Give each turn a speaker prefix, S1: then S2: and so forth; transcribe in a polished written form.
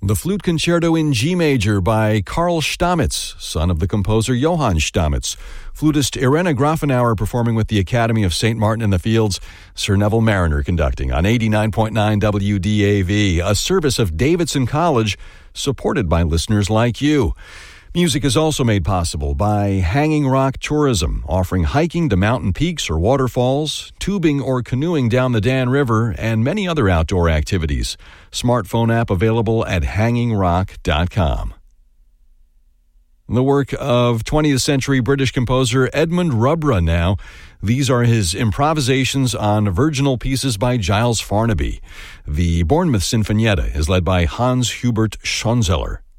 S1: The Flute Concerto in G Major by Karl Stamitz, son of the composer Johann Stamitz. Flutist Irena Grafenauer performing with the Academy of St. Martin in the Fields. Sir Neville Mariner conducting on 89.9 WDAV, a service of Davidson College, supported by listeners like you. Music is also made possible by Hanging Rock Tourism, offering hiking to mountain peaks or waterfalls, tubing or canoeing down the Dan River, and many other outdoor activities. Smartphone app available at hangingrock.com. The work of 20th century British composer Edmund Rubra now. These are his improvisations on virginal pieces by Giles Farnaby. The Bournemouth Sinfonietta is led by Hans Hubert Schonzeller.